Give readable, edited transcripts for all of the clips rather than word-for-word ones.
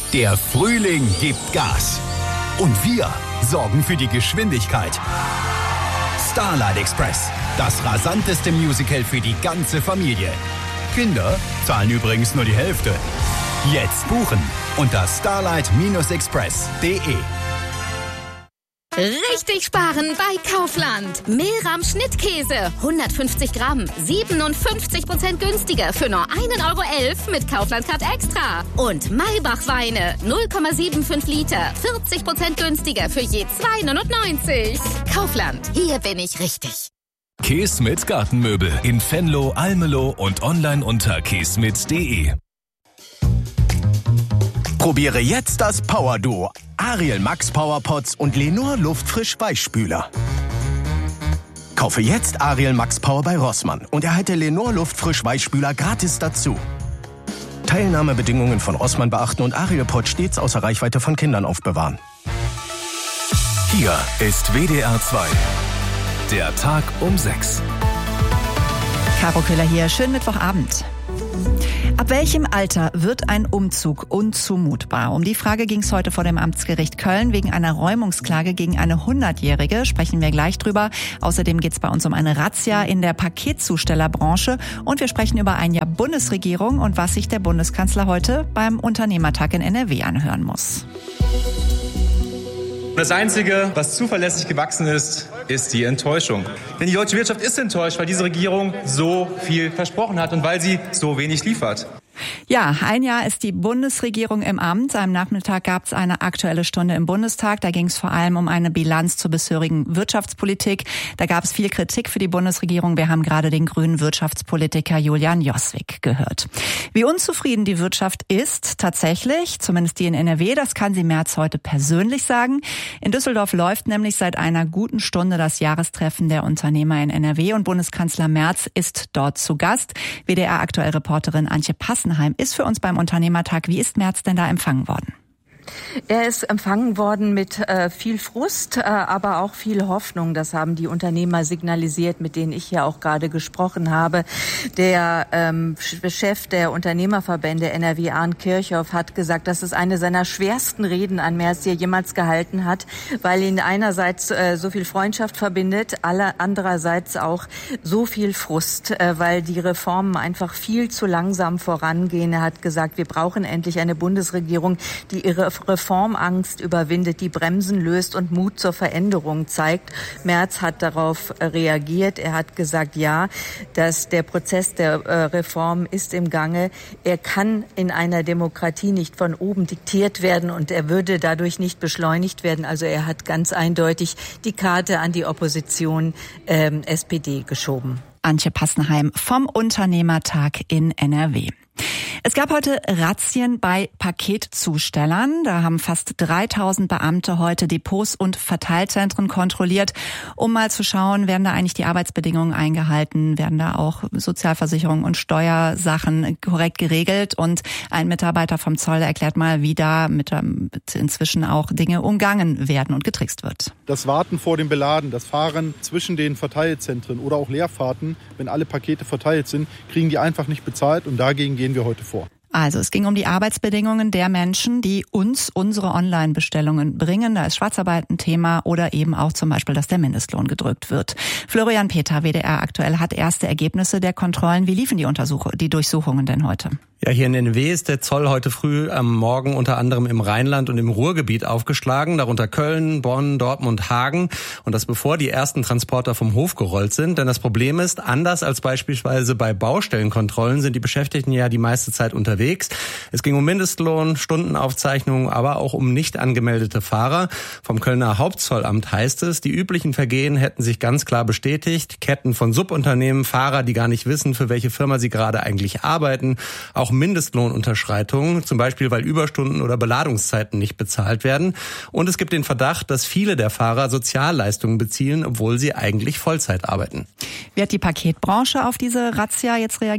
Der Frühling gibt Gas. Und wir sorgen für die Geschwindigkeit. Starlight Express, das rasanteste Musical für die ganze Familie. Kinder zahlen übrigens nur die Hälfte. Jetzt buchen unter starlight-express.de. Richtig sparen bei Kaufland. Mehlrahm Schnittkäse, 150 Gramm, 57% günstiger für nur 1,11 € mit Kaufland-Card Extra. Und Maybach Weine, 0,75 Liter, 40% günstiger für je 2,99 €. Kaufland, hier bin ich richtig. Käsmit Gartenmöbel in Venlo, Almelo und online unter käsmit.de. Probiere jetzt das Power Duo. Ariel Max Power Pots und Lenor Luftfrisch Weichspüler. Kaufe jetzt Ariel Max Power bei Rossmann und erhalte Lenor Luftfrisch Weichspüler gratis dazu. Teilnahmebedingungen von Rossmann beachten und Ariel Pot stets außer Reichweite von Kindern aufbewahren. Hier ist WDR 2. Der Tag um 6. Caro Köhler hier. Schönen Mittwochabend. Ab welchem Alter wird ein Umzug unzumutbar? Um die Frage ging es heute vor dem Amtsgericht Köln. Wegen einer Räumungsklage gegen eine 100-Jährige sprechen wir gleich drüber. Außerdem geht es bei uns um eine Razzia in der Paketzustellerbranche. Und wir sprechen über ein Jahr Bundesregierung und was sich der Bundeskanzler heute beim Unternehmertag in NRW anhören muss. Das Einzige, was zuverlässig gewachsen ist, ist die Enttäuschung. Denn die deutsche Wirtschaft ist enttäuscht, weil diese Regierung so viel versprochen hat und weil sie so wenig liefert. Ja, ein Jahr ist die Bundesregierung im Amt. Am Nachmittag gab es eine Aktuelle Stunde im Bundestag. Da ging es vor allem um eine Bilanz zur bisherigen Wirtschaftspolitik. Da gab es viel Kritik für die Bundesregierung. Wir haben gerade den grünen Wirtschaftspolitiker Julian Joswig gehört. Wie unzufrieden die Wirtschaft ist, tatsächlich, zumindest die in NRW, das kann sie Merz heute persönlich sagen. In Düsseldorf läuft nämlich seit einer guten Stunde das Jahrestreffen der Unternehmer in NRW und Bundeskanzler Merz ist dort zu Gast. WDR-Aktuell-Reporterin Antje Passenheim ist für uns beim Unternehmertag. Wie ist Merz denn da empfangen worden? Er ist empfangen worden mit viel Frust, aber auch viel Hoffnung. Das haben die Unternehmer signalisiert, mit denen ich hier auch gerade gesprochen habe. Der Chef der Unternehmerverbände NRW, Arndt Kirchhoff, hat gesagt, dass es eine seiner schwersten Reden an Merz, die er jemals gehalten hat, weil ihn einerseits so viel Freundschaft verbindet, andererseits auch so viel Frust, weil die Reformen einfach viel zu langsam vorangehen. Er hat gesagt, wir brauchen endlich eine Bundesregierung, die ihre Reformangst überwindet, die Bremsen löst und Mut zur Veränderung zeigt. Merz hat darauf reagiert. Er hat gesagt, ja, dass der Prozess der Reform ist im Gange. Er kann in einer Demokratie nicht von oben diktiert werden und er würde dadurch nicht beschleunigt werden. Also er hat ganz eindeutig die Karte an die Opposition SPD geschoben. Antje Passenheim vom Unternehmertag in NRW. Es gab heute Razzien bei Paketzustellern. Da haben fast 3000 Beamte heute Depots und Verteilzentren kontrolliert, um mal zu schauen, werden da eigentlich die Arbeitsbedingungen eingehalten, werden da auch Sozialversicherung und Steuersachen korrekt geregelt. Und ein Mitarbeiter vom Zoll erklärt mal, wie da mit inzwischen auch Dinge umgangen werden und getrickst wird. Das Warten vor dem Beladen, das Fahren zwischen den Verteilzentren oder auch Leerfahrten, wenn alle Pakete verteilt sind, kriegen die einfach nicht bezahlt und dagegen gehen wir heute vor. Also es ging um die Arbeitsbedingungen der Menschen, die uns unsere Online-Bestellungen bringen. Da ist Schwarzarbeit ein Thema oder eben auch zum Beispiel, dass der Mindestlohn gedrückt wird. Florian Peter, WDR aktuell, hat erste Ergebnisse der Kontrollen. Wie liefen die Durchsuchungen denn heute? Ja, hier in NRW ist der Zoll heute früh am Morgen unter anderem im Rheinland und im Ruhrgebiet aufgeschlagen, darunter Köln, Bonn, Dortmund, Hagen. Und das bevor die ersten Transporter vom Hof gerollt sind. Denn das Problem ist, anders als beispielsweise bei Baustellenkontrollen sind die Beschäftigten ja die meiste Zeit unterwegs. Es ging um Mindestlohn, Stundenaufzeichnungen, aber auch um nicht angemeldete Fahrer. Vom Kölner Hauptzollamt heißt es, die üblichen Vergehen hätten sich ganz klar bestätigt. Ketten von Subunternehmen, Fahrer, die gar nicht wissen, für welche Firma sie gerade eigentlich arbeiten. Auch Mindestlohnunterschreitungen, zum Beispiel weil Überstunden oder Beladungszeiten nicht bezahlt werden. Und es gibt den Verdacht, dass viele der Fahrer Sozialleistungen beziehen, obwohl sie eigentlich Vollzeit arbeiten. Wie hat die Paketbranche auf diese Razzia jetzt reagiert?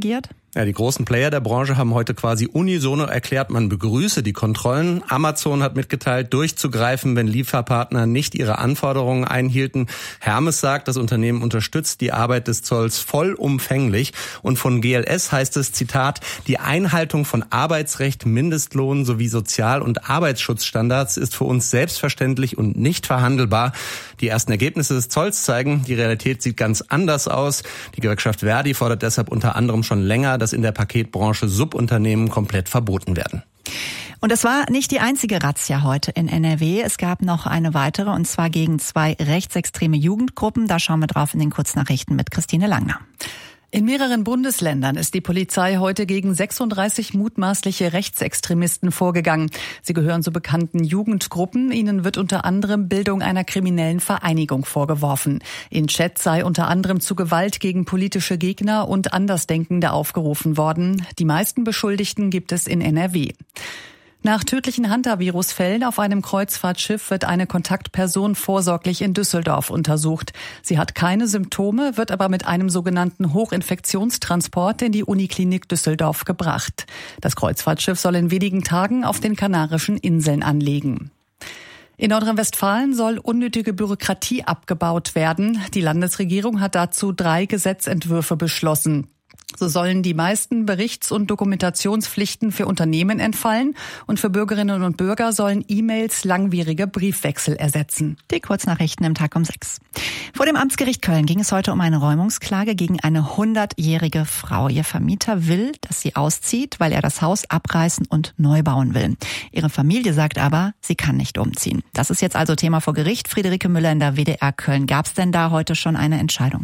Ja, die großen Player der Branche haben heute quasi unisono erklärt, man begrüße die Kontrollen. Amazon hat mitgeteilt, durchzugreifen, wenn Lieferpartner nicht ihre Anforderungen einhielten. Hermes sagt, das Unternehmen unterstützt die Arbeit des Zolls vollumfänglich. Und von GLS heißt es, Zitat, die Einhaltung von Arbeitsrecht, Mindestlohn sowie Sozial- und Arbeitsschutzstandards ist für uns selbstverständlich und nicht verhandelbar. Die ersten Ergebnisse des Zolls zeigen, die Realität sieht ganz anders aus. Die Gewerkschaft Verdi fordert deshalb unter anderem schon länger, dass in der Paketbranche Subunternehmen komplett verboten werden. Und es war nicht die einzige Razzia heute in NRW. Es gab noch eine weitere, und zwar gegen 2 rechtsextreme Jugendgruppen. Da schauen wir drauf in den Kurznachrichten mit Christine Langner. In mehreren Bundesländern ist die Polizei heute gegen 36 mutmaßliche Rechtsextremisten vorgegangen. Sie gehören zu bekannten Jugendgruppen. Ihnen wird unter anderem Bildung einer kriminellen Vereinigung vorgeworfen. In Chats sei unter anderem zu Gewalt gegen politische Gegner und Andersdenkende aufgerufen worden. Die meisten Beschuldigten gibt es in NRW. Nach tödlichen Hantavirus-Fällen auf einem Kreuzfahrtschiff wird eine Kontaktperson vorsorglich in Düsseldorf untersucht. Sie hat keine Symptome, wird aber mit einem sogenannten Hochinfektionstransport in die Uniklinik Düsseldorf gebracht. Das Kreuzfahrtschiff soll in wenigen Tagen auf den Kanarischen Inseln anlegen. In Nordrhein-Westfalen soll unnötige Bürokratie abgebaut werden. Die Landesregierung hat dazu 3 Gesetzentwürfe beschlossen. So sollen die meisten Berichts- und Dokumentationspflichten für Unternehmen entfallen und für Bürgerinnen und Bürger sollen E-Mails langwierige Briefwechsel ersetzen. Die Kurznachrichten im Tag um 6. Vor dem Amtsgericht Köln ging es heute um eine Räumungsklage gegen eine 100-jährige Frau. Ihr Vermieter will, dass sie auszieht, weil er das Haus abreißen und neu bauen will. Ihre Familie sagt aber, sie kann nicht umziehen. Das ist jetzt also Thema vor Gericht. Friederike Müller in der WDR Köln. Gab es denn da heute schon eine Entscheidung?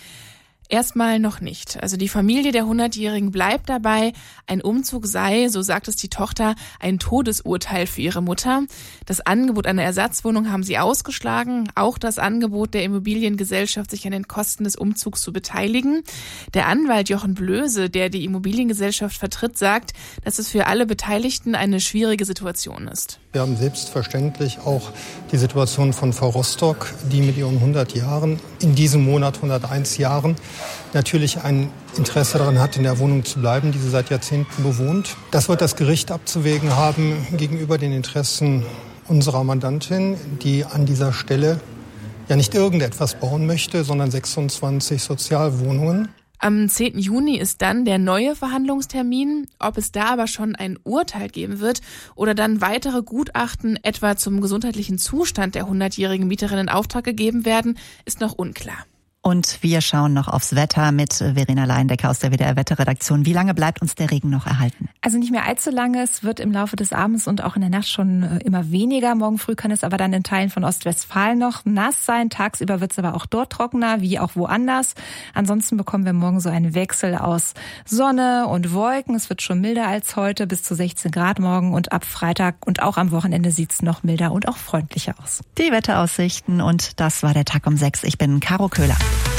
Erstmal noch nicht. Also die Familie der 100-Jährigen bleibt dabei. Ein Umzug sei, so sagt es die Tochter, ein Todesurteil für ihre Mutter. Das Angebot einer Ersatzwohnung haben sie ausgeschlagen. Auch das Angebot der Immobiliengesellschaft, sich an den Kosten des Umzugs zu beteiligen. Der Anwalt Jochen Blöse, der die Immobiliengesellschaft vertritt, sagt, dass es für alle Beteiligten eine schwierige Situation ist. Wir haben selbstverständlich auch die Situation von Frau Rostock, die mit ihren 100 Jahren, in diesem Monat 101 Jahren, natürlich ein Interesse daran hat, in der Wohnung zu bleiben, die sie seit Jahrzehnten bewohnt. Das wird das Gericht abzuwägen haben gegenüber den Interessen unserer Mandantin, die an dieser Stelle ja nicht irgendetwas bauen möchte, sondern 26 Sozialwohnungen. Am 10. Juni ist dann der neue Verhandlungstermin. Ob es da aber schon ein Urteil geben wird oder dann weitere Gutachten etwa zum gesundheitlichen Zustand der 100-jährigen Mieterin in Auftrag gegeben werden, ist noch unklar. Und wir schauen noch aufs Wetter mit Verena Leindecker aus der WDR-Wetterredaktion. Wie lange bleibt uns der Regen noch erhalten? Also nicht mehr allzu lange. Es wird im Laufe des Abends und auch in der Nacht schon immer weniger. Morgen früh kann es aber dann in Teilen von Ostwestfalen noch nass sein. Tagsüber wird es aber auch dort trockener, wie auch woanders. Ansonsten bekommen wir morgen so einen Wechsel aus Sonne und Wolken. Es wird schon milder als heute, bis zu 16 Grad morgen. Und ab Freitag und auch am Wochenende sieht es noch milder und auch freundlicher aus. Die Wetteraussichten und das war der Tag um 6. Ich bin Caro Köhler.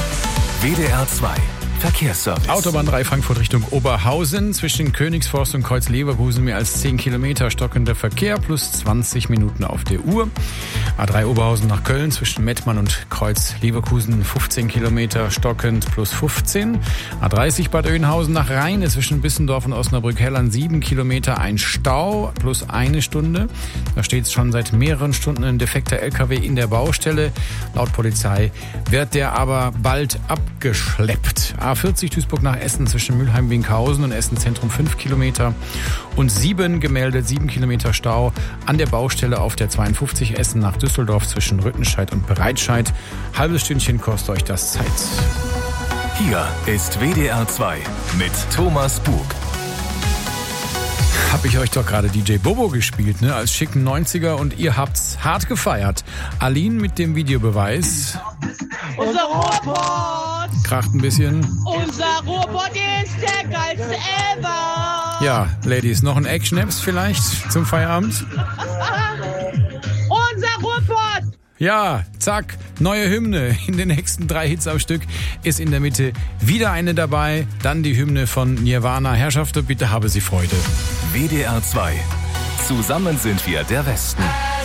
WDR 2 Verkehrsservice. Autobahn 3 Frankfurt Richtung Oberhausen. Zwischen Königsforst und Kreuz-Leverkusen mehr als 10 Kilometer stockender Verkehr plus 20 Minuten auf der Uhr. A3 Oberhausen nach Köln zwischen Mettmann und Kreuz-Leverkusen 15 Kilometer stockend plus 15. A30 Bad Oeynhausen nach Rheine zwischen Bissendorf und Osnabrück-Hellern 7 Kilometer ein Stau plus 1 Stunde. Da steht schon seit mehreren Stunden ein defekter LKW in der Baustelle. Laut Polizei wird der aber bald abgeschleppt. A40 Duisburg nach Essen zwischen Mülheim-Winkhausen und Essen-Zentrum 5 Kilometer und 7 gemeldet, 7 Kilometer Stau an der Baustelle auf der 52 Essen nach Düsseldorf zwischen Rüttenscheid und Breitscheid. Halbes Stündchen kostet euch das Zeit. Hier ist WDR 2 mit Thomas Bug. Hab ich euch doch gerade DJ Bobo gespielt, ne? Als schicken 90er und ihr habt's hart gefeiert. Aline mit dem Videobeweis. Unser Ruhrpott! Kracht ein bisschen. Unser Ruhrpott ist der geilste ever! Ja, Ladies, noch ein Eckschnaps vielleicht zum Feierabend? Unser Ruhrpott! Ja, zack, neue Hymne. In den nächsten 3 Hits am Stück ist in der Mitte wieder eine dabei. Dann die Hymne von Nirvana. Herrschaften, bitte habe Sie Freude. WDR 2. Zusammen sind wir der Westen.